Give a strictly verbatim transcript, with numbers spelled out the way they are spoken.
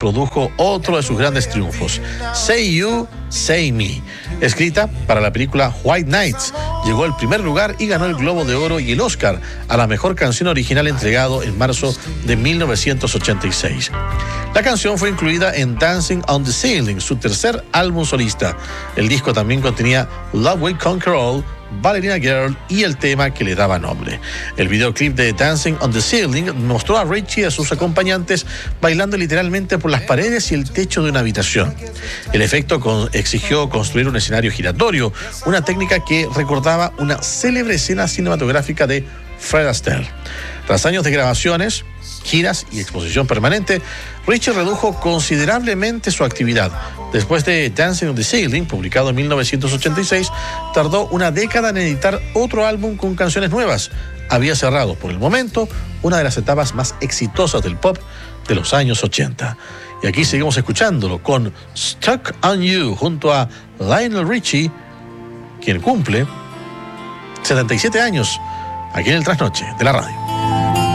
produjo otro de sus grandes triunfos, Say You, Say Me. Escrita para la película White Nights, llegó al primer lugar y ganó el Globo de Oro y el Oscar a la mejor canción original, entregado en marzo de mil novecientos ochenta y seis. La canción fue incluida en Dancing on the Ceiling, su tercer álbum solista. El disco también contenía Love Will Conquer All, Ballerina Girl y el tema que le daba nombre. El videoclip de Dancing on the Ceiling mostró a Richie y a sus acompañantes bailando literalmente por las paredes y el techo de una habitación. El efecto con, exigió construir un escenario giratorio, una técnica que recordaba una célebre escena cinematográfica de Fred Astaire. Tras años de grabaciones, giras y exposición permanente, Richie redujo considerablemente su actividad. Después de Dancing on the Ceiling, publicado en mil novecientos ochenta y seis, tardó una década en editar otro álbum con canciones nuevas. Había cerrado, por el momento, una de las etapas más exitosas del pop de los años ochenta. Y aquí seguimos escuchándolo con Stuck on You, junto a Lionel Richie, quien cumple setenta y siete años, aquí en el Trasnoche de la radio.